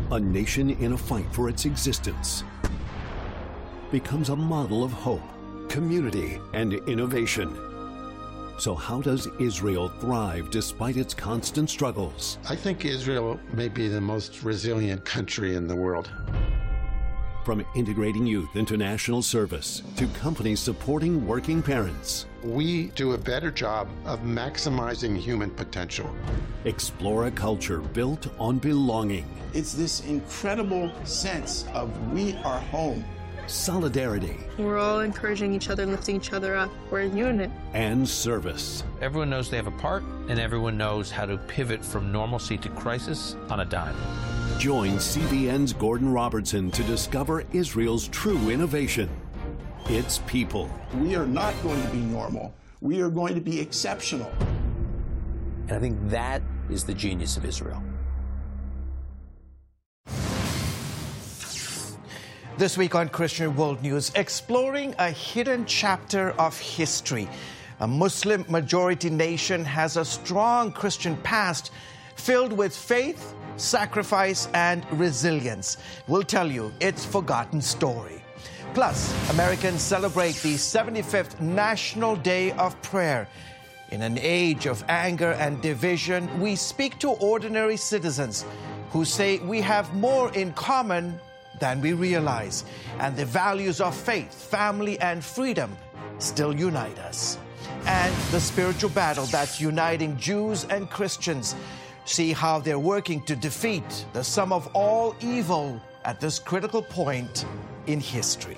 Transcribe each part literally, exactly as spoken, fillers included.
a nation in a fight for its existence, becomes a model of hope, community, and innovation. So how does Israel thrive despite its constant struggles? I think Israel may be the most resilient country in the world. From integrating youth into national service to companies supporting working parents, we do a better job of maximizing human potential. Explore a culture built on belonging. It's this incredible sense of we are home. Solidarity. We're all encouraging each other, lifting each other up. We're a unit. And service. Everyone knows they have a part, and everyone knows how to pivot from normalcy to crisis on a dime. Join C B N's Gordon Robertson to discover Israel's true innovation. Its people. We are not going to be normal. We are going to be exceptional. And I think that is the genius of Israel. This week on Christian World News, exploring a hidden chapter of history. A Muslim-majority nation has a strong Christian past filled with faith, sacrifice, and resilience. We'll tell you its forgotten story. Plus, Americans celebrate the seventy-fifth National Day of Prayer. In an age of anger and division, we speak to ordinary citizens who say we have more in common than we realize, and the values of faith, family, and freedom still unite us. And the spiritual battle that's uniting Jews and Christians. See how they're working to defeat the sum of all evil at this critical point in history.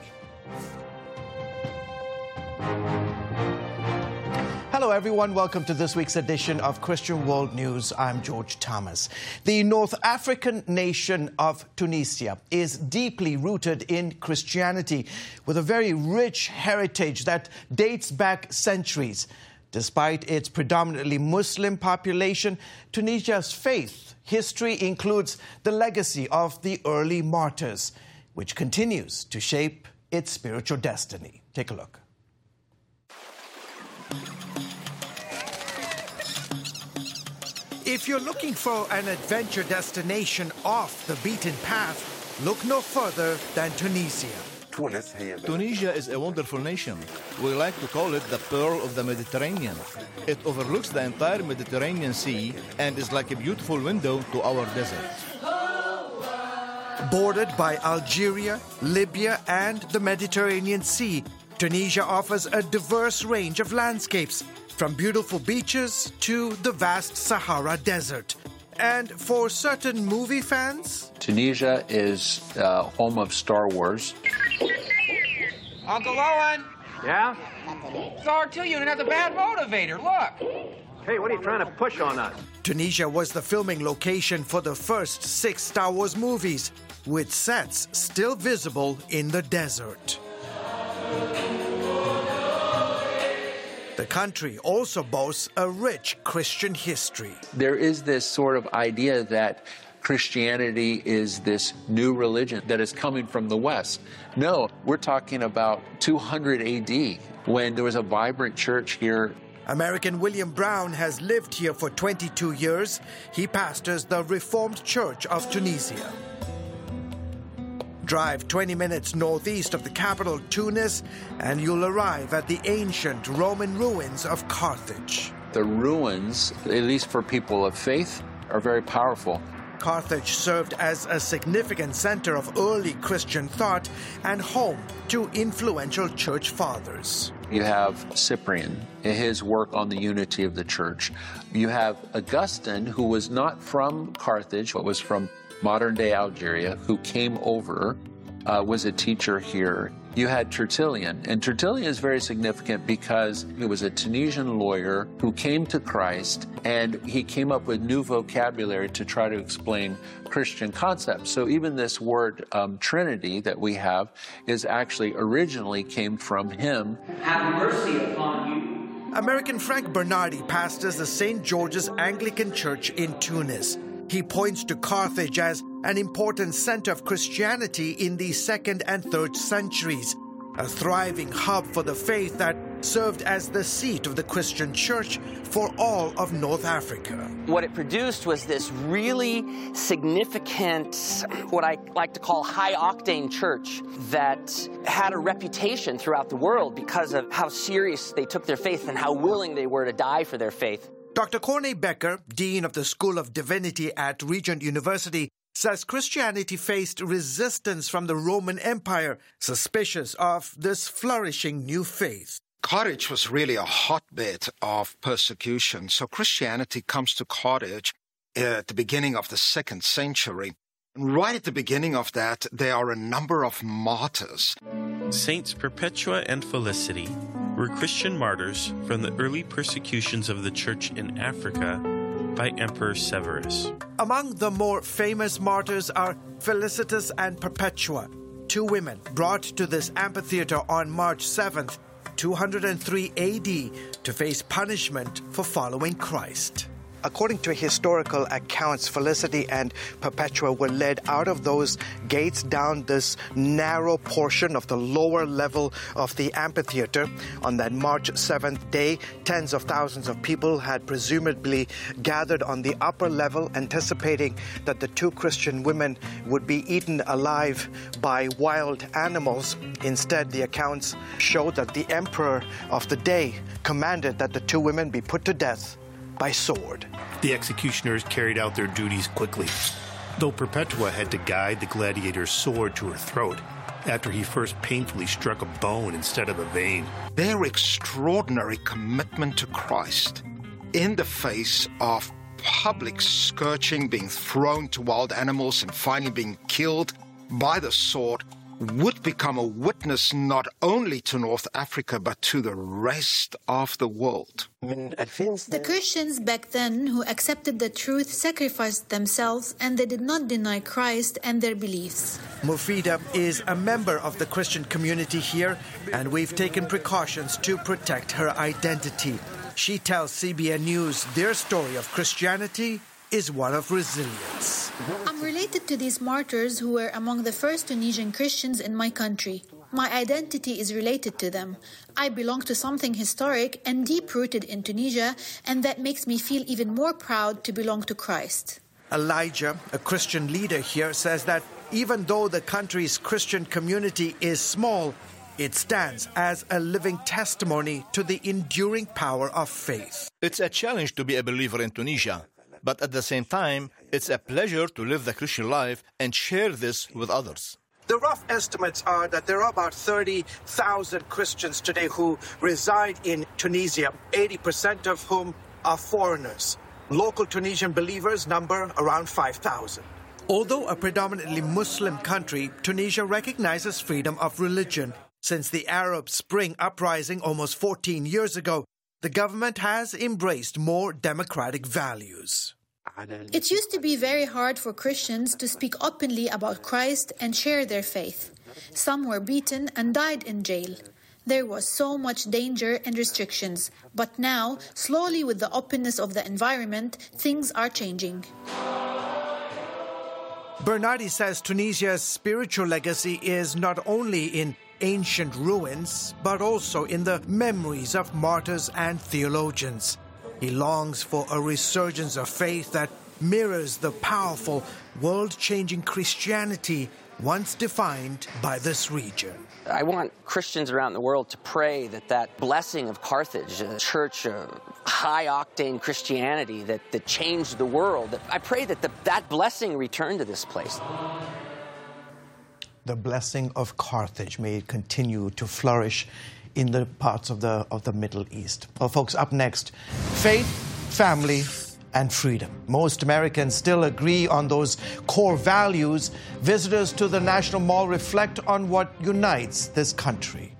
Hello, everyone. Welcome to this week's edition of Christian World News. I'm George Thomas. The North African nation of Tunisia is deeply rooted in Christianity with a very rich heritage that dates back centuries. Despite its predominantly Muslim population, Tunisia's faith history includes the legacy of the early martyrs, which continues to shape its spiritual destiny. Take a look. If you're looking for an adventure destination off the beaten path, look no further than Tunisia. Tunisia is a wonderful nation. We like to call it the Pearl of the Mediterranean. It overlooks the entire Mediterranean Sea and is like a beautiful window to our desert. Bordered by Algeria, Libya, and the Mediterranean Sea, Tunisia offers a diverse range of landscapes, from beautiful beaches to the vast Sahara Desert. And for certain movie fans, Tunisia is uh, home of Star Wars. Uncle Owen! Yeah? It's R two unit has a bad motivator, look! Hey, what are you trying to push on us? Tunisia was the filming location for the first six Star Wars movies, with sets still visible in the desert. The country also boasts a rich Christian history. There is this sort of idea that Christianity is this new religion that is coming from the West. No, we're talking about two hundred A D when there was a vibrant church here. American William Brown has lived here for twenty-two years. He pastors the Reformed Church of Tunisia. Drive twenty minutes northeast of the capital, Tunis, and you'll arrive at the ancient Roman ruins of Carthage. The ruins, at least for people of faith, are very powerful. Carthage served as a significant center of early Christian thought and home to influential church fathers. You have Cyprian, his work on the unity of the church. You have Augustine, who was not from Carthage, but was from modern-day Algeria, who came over, uh, was a teacher here. You had Tertullian, and Tertullian is very significant because he was a Tunisian lawyer who came to Christ, and he came up with new vocabulary to try to explain Christian concepts. So even this word um, Trinity that we have is actually originally came from him. Have mercy upon you. American Frank Bernardi pastors the Saint George's Anglican Church in Tunis. He points to Carthage as an important center of Christianity in the second and third centuries, a thriving hub for the faith that served as the seat of the Christian church for all of North Africa. What it produced was this really significant, what I like to call high-octane church that had a reputation throughout the world because of how serious they took their faith and how willing they were to die for their faith. Doctor Corney Becker, Dean of the School of Divinity at Regent University, says Christianity faced resistance from the Roman Empire, suspicious of this flourishing new faith. Carthage was really a hotbed of persecution, so Christianity comes to Carthage at the beginning of the second century. And right at the beginning of that, there are a number of martyrs. Saints Perpetua and Felicity were Christian martyrs from the early persecutions of the church in Africa by Emperor Severus. Among the more famous martyrs are Felicitas and Perpetua, two women brought to this amphitheater on March seventh, two hundred three A D, to face punishment for following Christ. According to historical accounts, Felicity and Perpetua were led out of those gates down this narrow portion of the lower level of the amphitheater. On that March seventh day, tens of thousands of people had presumably gathered on the upper level, anticipating that the two Christian women would be eaten alive by wild animals. Instead, the accounts show that the emperor of the day commanded that the two women be put to death by sword. The executioners carried out their duties quickly, though Perpetua had to guide the gladiator's sword to her throat after he first painfully struck a bone instead of a vein. Their extraordinary commitment to Christ in the face of public scourging, being thrown to wild animals and finally being killed by the sword, would become a witness not only to North Africa, but to the rest of the world. The Christians back then who accepted the truth sacrificed themselves, and they did not deny Christ and their beliefs. Mufida is a member of the Christian community here, and we've taken precautions to protect her identity. She tells C B N News their story of Christianity is one of resilience. I'm related to these martyrs who were among the first Tunisian Christians in my country. My identity is related to them. I belong to something historic and deep-rooted in Tunisia, and that makes me feel even more proud to belong to Christ. Elijah, a Christian leader here, says that even though the country's Christian community is small, it stands as a living testimony to the enduring power of faith. It's a challenge to be a believer in Tunisia. But at the same time, it's a pleasure to live the Christian life and share this with others. The rough estimates are that there are about thirty thousand Christians today who reside in Tunisia, eighty percent of whom are foreigners. Local Tunisian believers number around five thousand. Although a predominantly Muslim country, Tunisia recognizes freedom of religion. Since the Arab Spring uprising almost fourteen years ago, the government has embraced more democratic values. It used to be very hard for Christians to speak openly about Christ and share their faith. Some were beaten and died in jail. There was so much danger and restrictions. But now, slowly with the openness of the environment, things are changing. Bernardi says Tunisia's spiritual legacy is not only in ancient ruins, but also in the memories of martyrs and theologians. He longs for a resurgence of faith that mirrors the powerful, world-changing Christianity once defined by this region. I want Christians around the world to pray that that blessing of Carthage, a church of high-octane Christianity that, that changed the world, I pray that the, that blessing return to this place. The blessing of Carthage may it continue to flourish in the parts of the of the Middle East. Well, folks, up next, faith, family, and freedom. Most Americans still agree on those core values. Visitors to the National Mall reflect on what unites this country.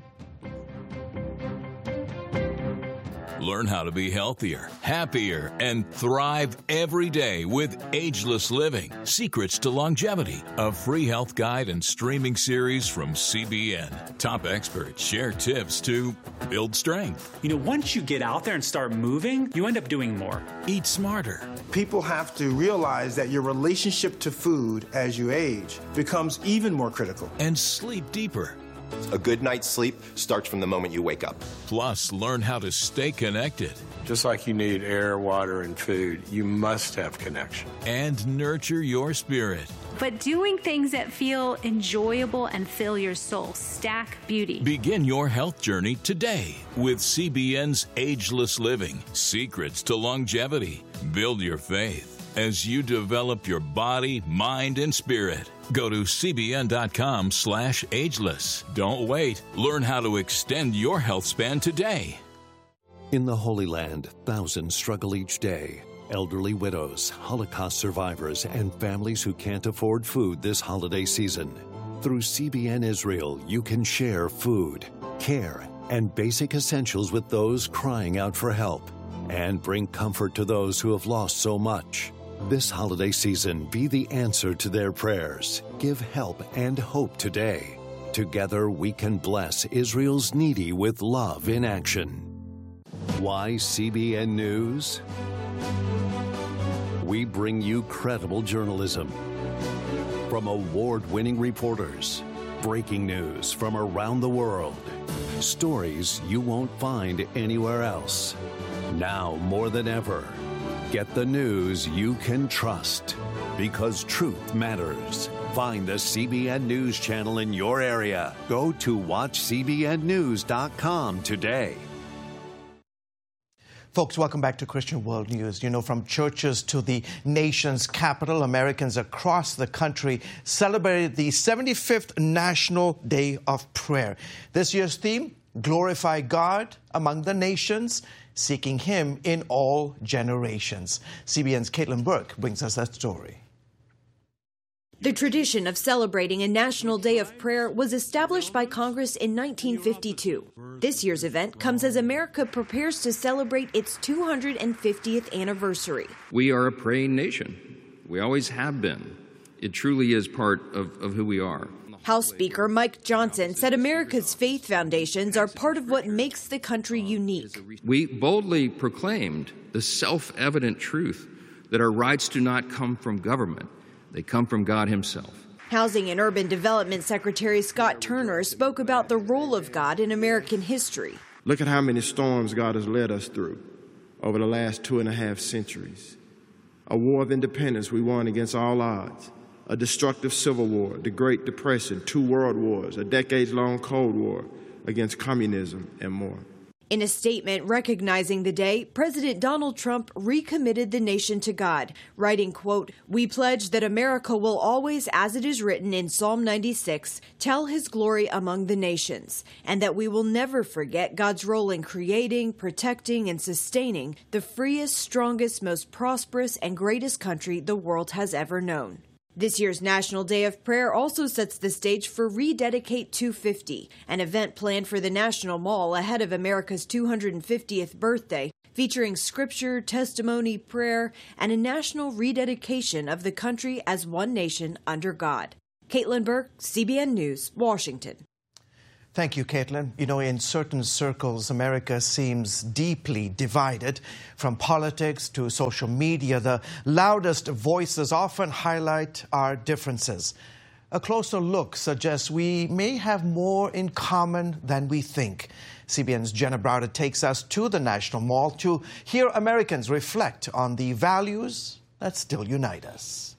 Learn how to be healthier, happier, and thrive every day with Ageless Living, Secrets to Longevity, a free health guide and streaming series from C B N. Top experts share tips to build strength. You know, once you get out there and start moving, you end up doing more. Eat smarter. People have to realize that your relationship to food as you age becomes even more critical. And sleep deeper. A good night's sleep starts from the moment you wake up. Plus, learn how to stay connected. Just like you need air, water, and food, you must have connection. And nurture your spirit. But doing things that feel enjoyable and fill your soul. Stack Beauty. Begin your health journey today with C B N's Ageless Living, Secrets to Longevity. Build your faith as you develop your body, mind, and spirit. Go to cbn.com slash ageless. Don't wait. Learn how to extend your health span today. In the Holy Land, thousands struggle each day. Elderly widows, Holocaust survivors, and families who can't afford food this holiday season. Through C B N Israel, you can share food, care, and basic essentials with those crying out for help, and bring comfort to those who have lost so much. This holiday season, be the answer to their prayers. Give help and hope today. Together, we can bless Israel's needy with love in action. Why C B N News? We bring you credible journalism from award-winning reporters, breaking news from around the world, stories you won't find anywhere else. Now more than ever, get the news you can trust, because truth matters. Find the C B N News channel in your area. Go to watch c b n news dot com today. Folks, welcome back to Christian World News. You know, from churches to the nation's capital, Americans across the country celebrated the seventy-fifth National Day of Prayer. This year's theme, Glorify God Among the Nations, Seeking Him in All Generations. C B N's Caitlin Burke brings us that story. The tradition of celebrating a National Day of Prayer was established by Congress in nineteen fifty-two. This year's event comes as America prepares to celebrate its two hundred fiftieth anniversary. We are a praying nation. We always have been. It truly is part of, of who we are. House Speaker Mike Johnson said America's faith foundations are part of what makes the country unique. We boldly proclaimed the self-evident truth that our rights do not come from government. They come from God Himself. Housing and Urban Development Secretary Scott Turner spoke about the role of God in American history. Look at how many storms God has led us through over the last two and a half centuries. A war of independence we won against all odds. A destructive civil war, the Great Depression, two world wars, a decades-long Cold War against communism, and more. In a statement recognizing the day, President Donald Trump recommitted the nation to God, writing, quote, "We pledge that America will always, as it is written in Psalm ninety-six, tell His glory among the nations, and that we will never forget God's role in creating, protecting, and sustaining the freest, strongest, most prosperous, and greatest country the world has ever known." This year's National Day of Prayer also sets the stage for Rededicate two fifty, an event planned for the National Mall ahead of America's two hundred fiftieth birthday, featuring scripture, testimony, prayer, and a national rededication of the country as one nation under God. Caitlin Burke, C B N News, Washington. Thank you, Caitlin. You know, in certain circles, America seems deeply divided. From politics to social media, the loudest voices often highlight our differences. A closer look suggests we may have more in common than we think. C B N's Jenna Browder takes us to the National Mall to hear Americans reflect on the values that still unite us.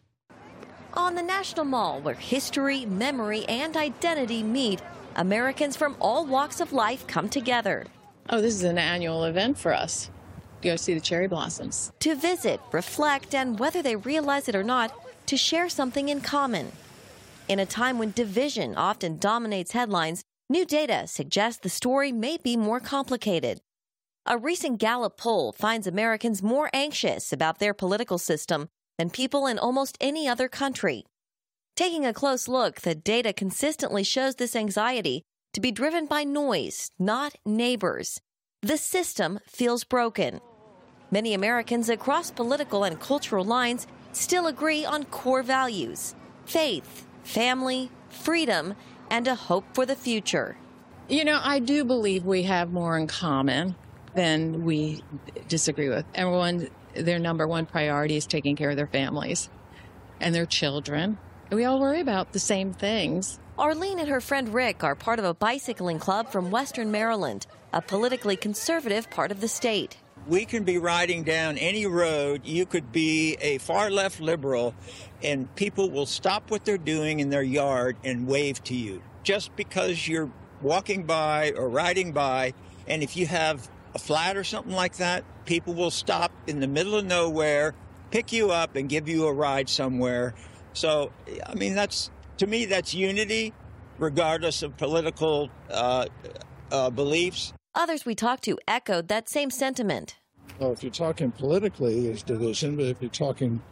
On the National Mall, where history, memory, and identity meet, Americans from all walks of life come together. Oh, this is an annual event for us. Go see the cherry blossoms. To visit, reflect, and whether they realize it or not, to share something in common. In a time when division often dominates headlines, new data suggests the story may be more complicated. A recent Gallup poll finds Americans more anxious about their political system than people in almost any other country. Taking a close look, the data consistently shows this anxiety to be driven by noise, not neighbors. The system feels broken. Many Americans across political and cultural lines still agree on core values: faith, family, freedom, and a hope for the future. You know, I do believe we have more in common than we disagree with. Everyone, their number one priority is taking care of their families and their children We all worry about the same things. Arlene and her friend Rick are part of a bicycling club from Western Maryland, a politically conservative part of the state. We can be riding down any road. You could be a far-left liberal, and people will stop what they're doing in their yard and wave to you just because you're walking by or riding by. And if you have a flat or something like that, people will stop in the middle of nowhere, pick you up, and give you a ride somewhere. So, I mean, that's, to me, that's unity, regardless of political uh, uh, beliefs. Others we talked to echoed that same sentiment. Well, if you're talking politically, it's division, but if you're talking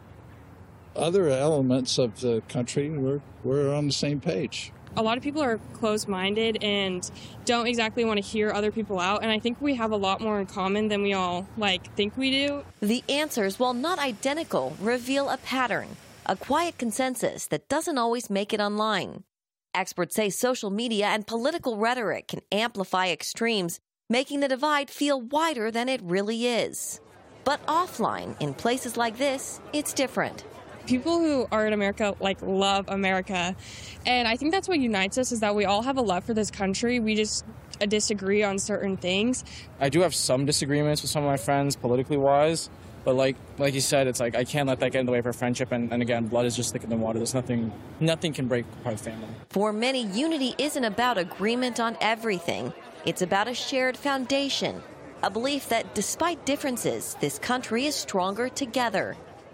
other elements of the country, we're we're on the same page. A lot of people are closed-minded and don't exactly want to hear other people out, and I think we have a lot more in common than we all like think we do. The answers, while not identical, reveal a pattern, a quiet consensus that doesn't always make it online. Experts say social media and political rhetoric can amplify extremes, making the divide feel wider than it really is. But offline, in places like this, it's different. People who are in America, like, love America. And I think that's what unites us, is that we all have a love for this country. We just uh, disagree on certain things. I do have some disagreements with some of my friends, politically wise. But like like you said, it's like I can't let that get in the way of our friendship. And, and again, blood is just thicker than water. There's nothing, nothing can break apart a family. For many, unity isn't about agreement on everything. It's about a shared foundation, a belief that despite differences, this country is stronger together.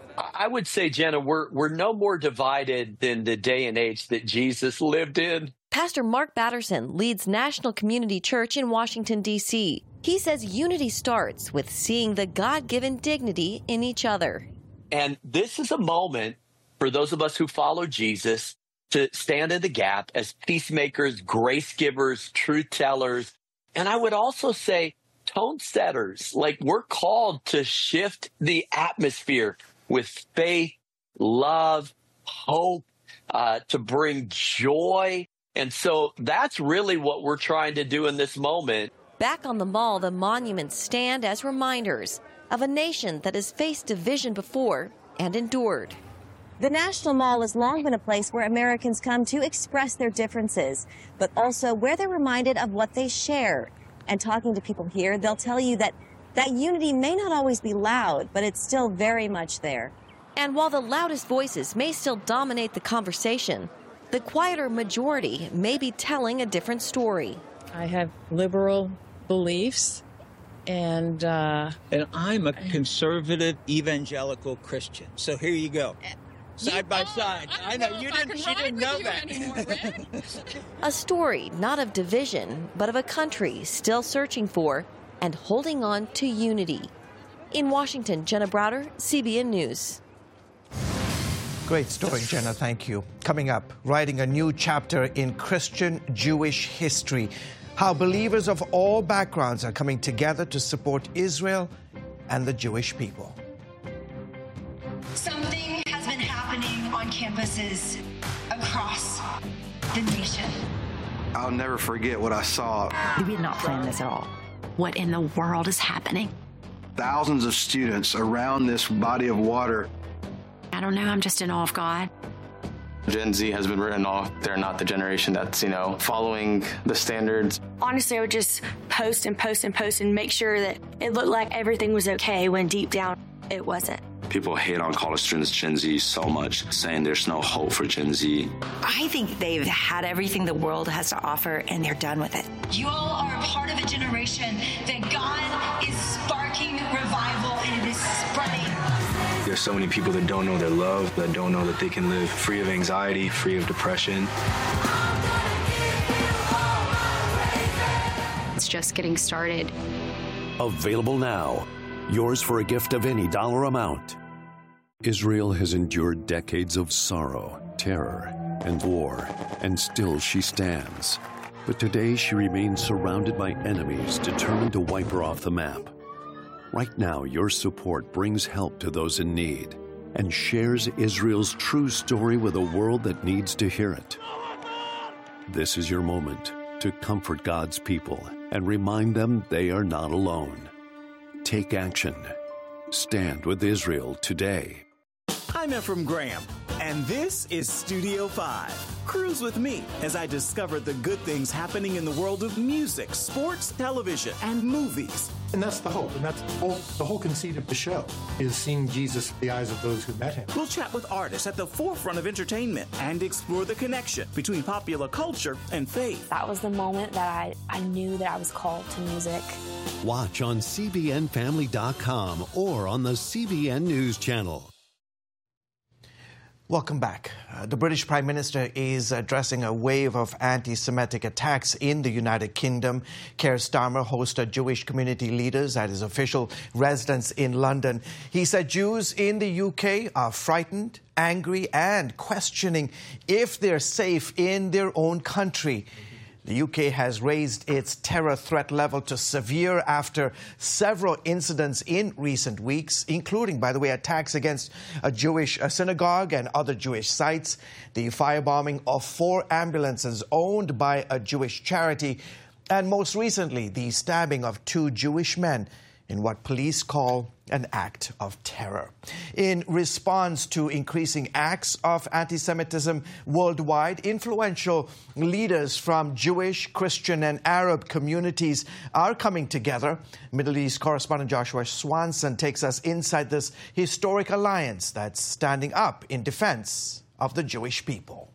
I would say, Jenna, we're we're no more divided than the day and age that Jesus lived in. Pastor Mark Batterson leads National Community Church in Washington, D C He says unity starts with seeing the God-given dignity in each other. And this is a moment for those of us who follow Jesus to stand in the gap as peacemakers, grace givers, truth tellers, and I would also say tone setters. Like, we're called to shift the atmosphere with faith, love, hope, uh, to bring joy. And so that's really what we're trying to do in this moment. Back on the Mall, the monuments stand as reminders of a nation that has faced division before and endured. The National Mall has long been a place where Americans come to express their differences, but also where they're reminded of what they share. And talking to people here, they'll tell you that that unity may not always be loud, but it's still very much there. And while the loudest voices may still dominate the conversation, the quieter majority may be telling a different story. I have liberal beliefs, and uh, and I'm a conservative evangelical Christian. So here you go, side by side. I know you didn't. She didn't know that. A story not of division, but of a country still searching for and holding on to unity. In Washington, Jenna Browder, C B N News. Great story, Jenna. Thank you. Coming up, writing a new chapter in Christian Jewish history. How believers of all backgrounds are coming together to support Israel and the Jewish people. Something has been happening on campuses across the nation. I'll never forget what I saw. We did not plan this at all. What in the world is happening? Thousands of students around this body of water. I don't know, I'm just in awe of God. Gen Z has been written off. They're not the generation that's, you know, following the standards. Honestly, I would just post and post and post and make sure that it looked like everything was okay when deep down it wasn't. People hate on college students, Gen Z, so much, saying there's no hope for Gen Z. I think they've had everything the world has to offer, and they're done with it. You all are a part of a generation that God is sparking revival, and it is spreading. There's so many people that don't know their love, that don't know that they can live free of anxiety, free of depression. It's just getting started. Available now. Yours for a gift of any dollar amount. Israel has endured decades of sorrow, terror, and war, and still she stands. But today she remains surrounded by enemies determined to wipe her off the map. Right now, your support brings help to those in need and shares Israel's true story with a world that needs to hear it. This is your moment to comfort God's people and remind them they are not alone. Take action. Stand with Israel today. I'm Ephraim Graham, And this is Studio five. Cruise with me as I discover the good things happening in the world of music, sports, television, and movies. And that's the hope, and that's the whole, the whole conceit of the show, is seeing Jesus through the eyes of those who met him. We'll chat with artists at the forefront of entertainment and explore the connection between popular culture and faith. That was the moment that I, I knew that I was called to music. Watch on C B N Family dot com or on the C B N News Channel. Welcome back. Uh, the British Prime Minister is addressing a wave of anti-Semitic attacks in the United Kingdom. Keir Starmer hosted Jewish community leaders at his official residence in London. He said Jews in the U K are frightened, angry, and questioning if they're safe in their own country. The U K has raised its terror threat level to severe after several incidents in recent weeks, including, by the way, attacks against a Jewish a synagogue and other Jewish sites, the firebombing of four ambulances owned by a Jewish charity, and most recently, the stabbing of two Jewish men in what police call an act of terror. In response to increasing acts of anti-Semitism worldwide, influential leaders from Jewish, Christian, and Arab communities are coming together. Middle East correspondent Joshua Swanson takes us inside this historic alliance that's standing up in defense of the Jewish people.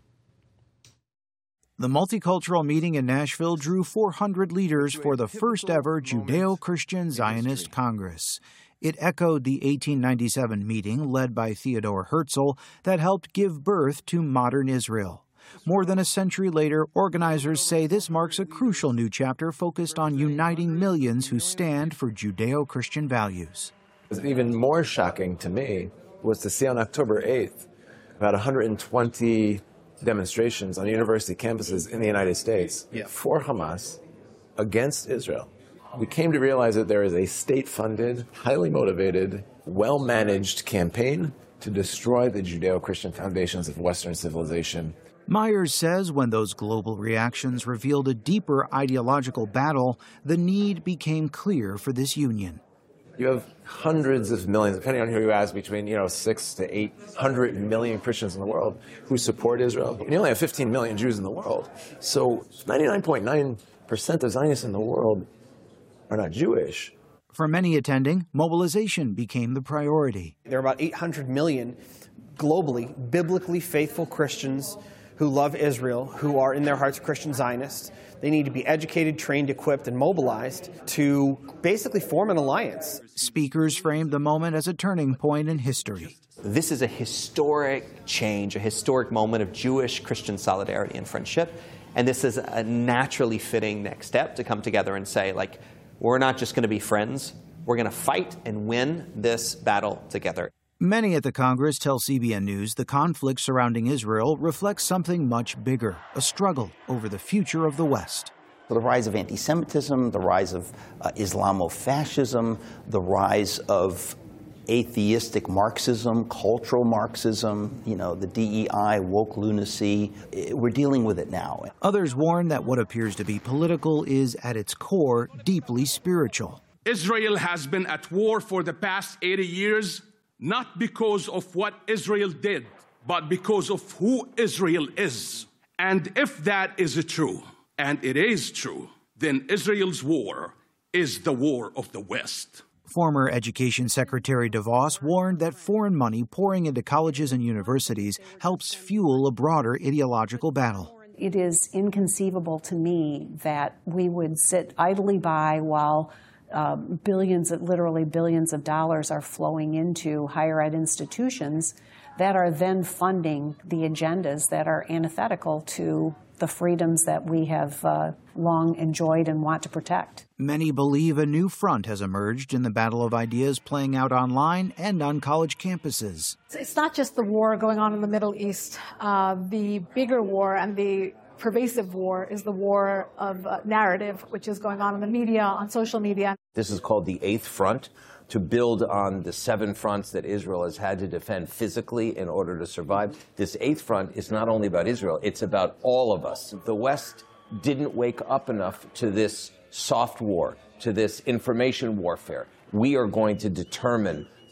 The multicultural meeting in Nashville drew four hundred leaders for the first ever Judeo-Christian Zionist Congress. It echoed the eighteen ninety-seven meeting led by Theodore Herzl that helped give birth to modern Israel. More than a century later, organizers say this marks a crucial new chapter focused on uniting millions who stand for Judeo-Christian values. Even more shocking to me was to see on October eighth about one hundred twenty demonstrations on university campuses in the United States yeah. for Hamas against Israel. We came to realize that there is a state-funded, highly motivated, well-managed campaign to destroy the Judeo-Christian foundations of Western civilization. Myers says when those global reactions revealed a deeper ideological battle, the need became clear for this union. You have hundreds of millions, depending on who you ask, between you know six to eight hundred million Christians in the world who support Israel. And you only have fifteen million Jews in the world. So ninety-nine point nine percent of Zionists in the world are not Jewish. For many attending, mobilization became the priority. There are about eight hundred million globally biblically faithful Christians who love Israel, who are in their hearts Christian Zionists. They need to be educated, trained, equipped, and mobilized to basically form an alliance. Speakers framed the moment as a turning point in history. This is a historic change, a historic moment of Jewish-Christian solidarity and friendship. And this is a naturally fitting next step to come together and say, like, we're not just going to be friends. We're going to fight and win this battle together. Many at the Congress tell C B N News the conflict surrounding Israel reflects something much bigger, a struggle over the future of the West. The rise of anti-Semitism, the rise of uh, Islamofascism, the rise of atheistic Marxism, cultural Marxism, you know, the D E I, woke lunacy. We're dealing with it now. Others warn that what appears to be political is, at its core, deeply spiritual. Israel has been at war for the past eighty years, not because of what Israel did, but because of who Israel is. And if that is true, and it is true, then Israel's war is the war of the West. Former Education Secretary DeVos warned that foreign money pouring into colleges and universities helps fuel a broader ideological battle. It is inconceivable to me that we would sit idly by while um, billions, literally billions of dollars are flowing into higher ed institutions that are then funding the agendas that are antithetical to the freedoms that we have uh, long enjoyed and want to protect. Many believe a new front has emerged in the battle of ideas playing out online and on college campuses. It's not just the war going on in the Middle East. Uh, the bigger war and the pervasive war is the war of uh, narrative, which is going on in the media, on social media. This is called the Eighth Front, to build on the seven fronts that Israel has had to defend physically in order to survive. This Eighth Front is not only about Israel, it's about all of us. The West didn't wake up enough to this soft war, to this information warfare. We are going to determine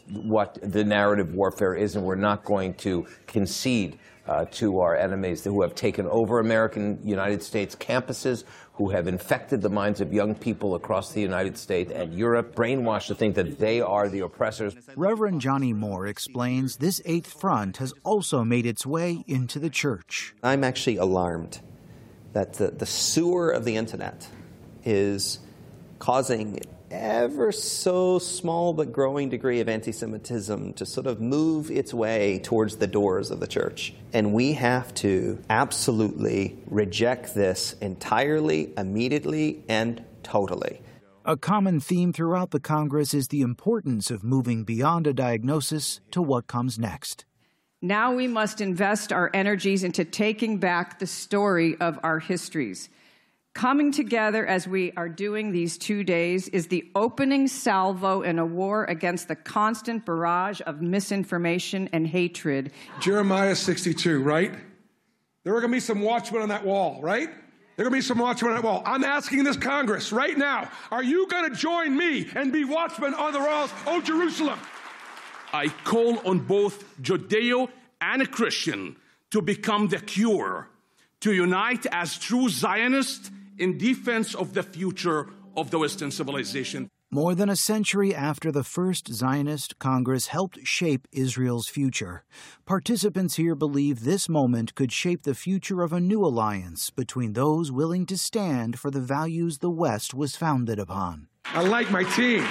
what the narrative warfare is, and we're not going to concede uh, to our enemies who have taken over American United States campuses, who have infected the minds of young people across the United States and Europe, brainwashed to think that they are the oppressors. Reverend Johnny Moore explains this Eighth Front has also made its way into the church. I'm actually alarmed that the, the sewer of the internet is causing ever so small but growing degree of anti-Semitism to sort of move its way towards the doors of the church. And we have to absolutely reject this entirely, immediately, and totally. A common theme throughout the Congress is the importance of moving beyond a diagnosis to what comes next. Now we must invest our energies into taking back the story of our histories. Coming together as we are doing these two days is the opening salvo in a war against the constant barrage of misinformation and hatred. Jeremiah sixty-two, right? There are going to be some watchmen on that wall, right? There are going to be some watchmen on that wall. I'm asking this Congress right now, are you going to join me and be watchmen on the walls, O Jerusalem? I call on both Judeo and a Christian to become the cure, to unite as true Zionists in defense of the future of the Western civilization. More than a century after the first Zionist Congress helped shape Israel's future, participants here believe this moment could shape the future of a new alliance between those willing to stand for the values the West was founded upon. I like my team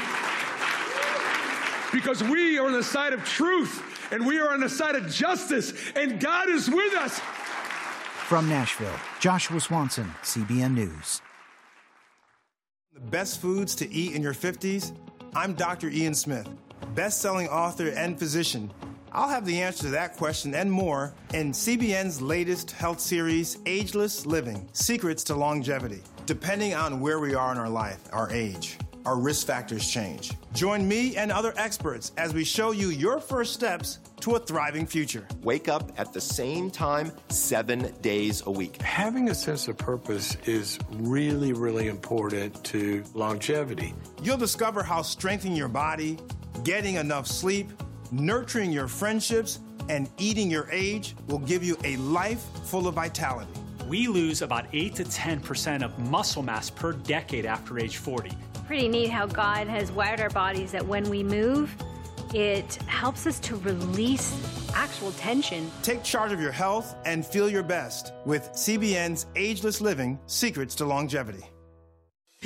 because we are on the side of truth and we are on the side of justice, and God is with us. From Nashville, Joshua Swanson, C B N News. The best foods to eat in your fifties? I'm Doctor Ian Smith, best-selling author and physician. I'll have the answer to that question and more in C B N's latest health series, Ageless Living: Secrets to Longevity. Depending on where we are in our life, our age, our risk factors change. Join me and other experts as we show you your first steps to a thriving future. Wake up at the same time, seven days a week. Having a sense of purpose is really, really important to longevity. You'll discover how strengthening your body, getting enough sleep, nurturing your friendships, and eating your age will give you a life full of vitality. We lose about eight to ten percent of muscle mass per decade after age forty. Pretty neat how God has wired our bodies that when we move, it helps us to release actual tension. Take charge of your health and feel your best with C B N's Ageless Living: Secrets to Longevity.